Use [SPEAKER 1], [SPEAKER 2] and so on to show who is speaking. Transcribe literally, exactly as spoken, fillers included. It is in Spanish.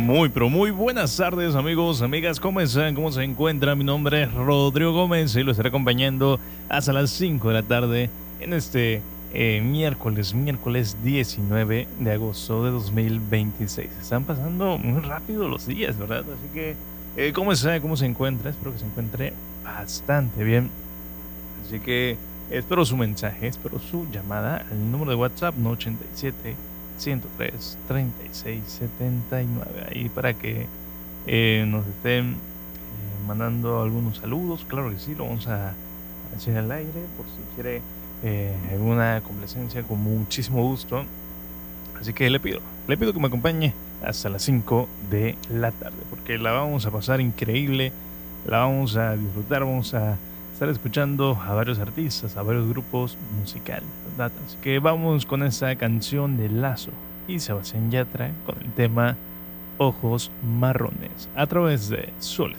[SPEAKER 1] Muy, pero muy buenas tardes, amigos, amigas. ¿Cómo están? ¿Cómo se encuentran? Mi nombre es Rodrigo Gómez y lo estaré acompañando hasta las cinco de la tarde en este eh, miércoles, miércoles diecinueve de agosto de dos mil veintiséis. Están pasando muy rápido los días, ¿verdad? Así que, eh, ¿cómo está? ¿Cómo se encuentra? Espero que se encuentre bastante bien. Así que espero su mensaje, espero su llamada al número de WhatsApp no ochenta y siete, ciento tres, treinta y seis, setenta y nueve, ahí para que eh, nos estén eh, mandando algunos saludos. Claro que sí, lo vamos a hacer al aire por si quiere eh, alguna complacencia, con muchísimo gusto. Así que le pido, le pido que me acompañe hasta las cinco de la tarde, porque la vamos a pasar increíble, la vamos a disfrutar, vamos a estar escuchando a varios artistas, a varios grupos musicales, ¿verdad? Así que vamos con esa canción de Lazo y Sebastián Yatra con el tema Ojos Marrones a través de Sol.